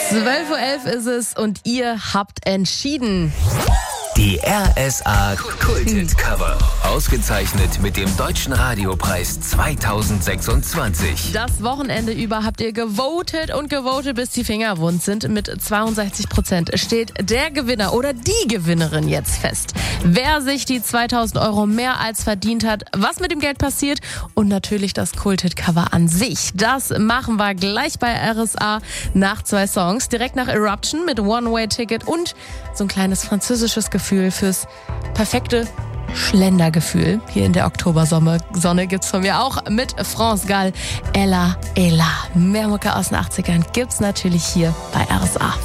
12:11 Uhr ist es und ihr habt entschieden. Die RSA Kult-Hit-Cover. Ausgezeichnet mit dem Deutschen Radiopreis 2026. Das Wochenende über habt ihr gewotet und gewotet, bis die Finger wund sind. Mit 62% steht der Gewinner oder die Gewinnerin jetzt fest. Wer sich die 2.000 Euro mehr als verdient hat, was mit dem Geld passiert und natürlich das Kult-Hit-Cover an sich. Das machen wir gleich bei RSA nach 2 Songs. Direkt nach Eruption mit One-Way-Ticket und so ein kleines französisches Gefühl fürs perfekte Schlendergefühl. Hier in der Oktobersonne gibt's von mir auch mit France Gall. Ella, Ella. Mehr Mucke aus den 80ern gibt's natürlich hier bei RSA.